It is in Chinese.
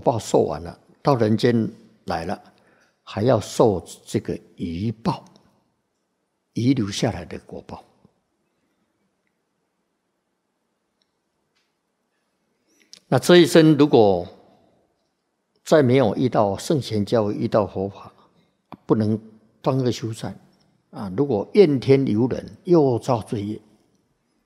报受完了，到人间来了，还要受这个余报，遗留下来的果报。那这一生如果再没有遇到圣贤教育，遇到佛法，不能断恶修善啊！如果怨天尤人，又造罪业，